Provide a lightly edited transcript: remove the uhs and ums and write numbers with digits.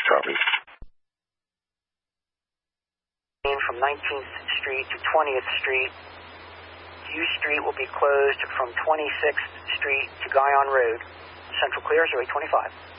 Copy. From 19th Street to 20th Street. U Street will be closed from 26th Street to Guyon Road. Central clear, 0825.